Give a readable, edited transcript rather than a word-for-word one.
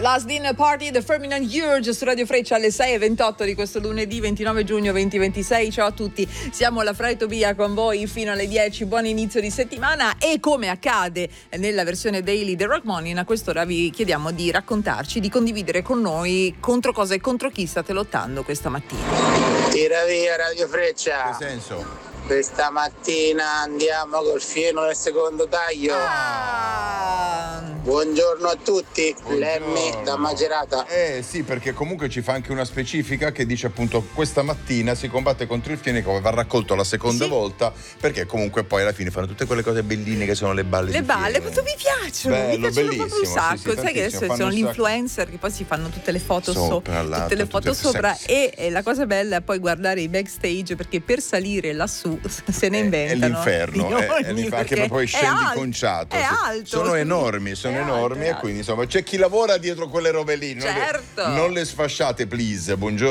Last Dinner Party, The Ferdinand Urge su Radio Freccia alle 6:28 di questo lunedì 29 giugno 2026. Ciao a tutti, siamo alla Fra e Tobia con voi fino alle 10. Buon inizio di settimana e come accade nella versione daily del Rock Morning, a quest'ora vi chiediamo di raccontarci, di condividere con noi contro cosa e contro chi state lottando questa mattina. Tira via Radio Freccia. Che senso? Questa mattina andiamo col fieno nel secondo taglio. Buongiorno a tutti. Buongiorno. Lemmy da Macerata. Sì, perché comunque ci fa anche una specifica che dice appunto questa mattina si combatte contro il fieno che va raccolto la seconda volta, perché comunque poi alla fine fanno tutte quelle cose belline che sono le balle Le di balle, fieno. quanto mi piacciono, Bello, mi piacciono proprio un bellissimo, sacco. sì, Sai che adesso tantissimo, sono fanno gli un sacco. influencer che poi si fanno tutte le foto Sopra, all'alto, tutte le foto tutte sopra sexy. e la cosa bella è poi guardare i backstage, perché per salire lassù se ne inventano. È l'inferno, di ogni, anche perché poi scendi è conciato. è sì. alto. Sono enormi È e alto. quindi insomma c'è chi lavora dietro quelle robe lì. Certo. Non le sfasciate, please. Buongiorno.